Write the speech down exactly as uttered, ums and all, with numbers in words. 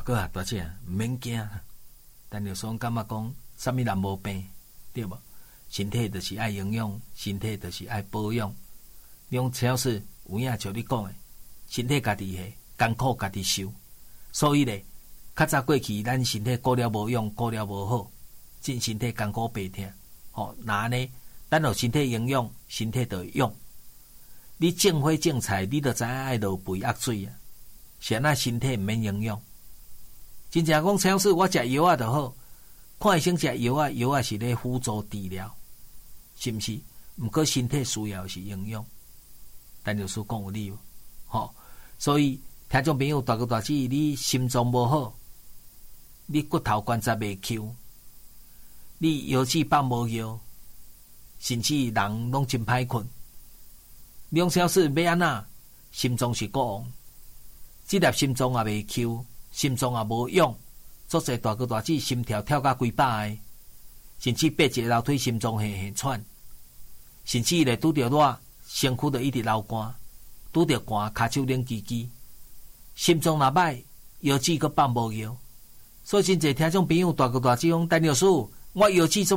哥啊，大姐毋免惊。但有时候感觉讲，啥物人无病，对无？身体就是爱营养，身体就是爱保养。用超市有影像你讲的，身体家己下，艰苦家己受。所以咧，较早过去咱身体顾了无用，顾了无好，真身体艰苦白疼。吼、哦，那呢，咱有身体营养，身体就会用。你种花种菜，你就知影爱落肥压水啊。是那身体毋免营养。真正讲超市我食药啊就好，看医生食药啊，药啊是咧辅助治疗，是毋是？毋过身体需要的是营养。但律师讲有理，吼、哦，所以听众朋友大哥大姐，你心脏无好，你骨头关节袂 Q， 你腰子放无药，甚至人拢真歹困。你用超市要安怎？心脏是国王，这粒心脏也袂 Q。心脏也无用，做些大哥大姐心跳跳到几百个，甚至爬一个楼梯心脏hơi hơi喘，甚至咧拄着热，身躯就一直流汗，拄着寒，骹手冷吱吱，心脏若歹，腰子阁放无药，所以真侪听众朋友大哥大姐讲，陈律师，我腰子